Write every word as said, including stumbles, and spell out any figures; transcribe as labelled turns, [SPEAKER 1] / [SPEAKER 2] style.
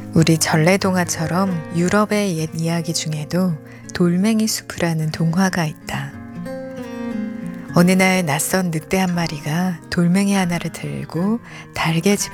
[SPEAKER 1] 우리 전래동화처럼 유럽의 옛 이야기 중에도 돌멩이 숲이라는 동화가 있다. 어느 날 낯선 늑대 한 마리가 돌멩이 하나를 들고 달개집을